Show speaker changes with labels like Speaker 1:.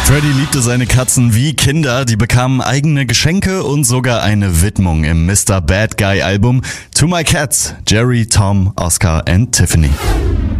Speaker 1: Freddie liebte seine Katzen wie Kinder, die bekamen eigene Geschenke und sogar eine Widmung im Mr. Bad Guy Album To My Cats, Jerry, Tom, Oscar and Tiffany.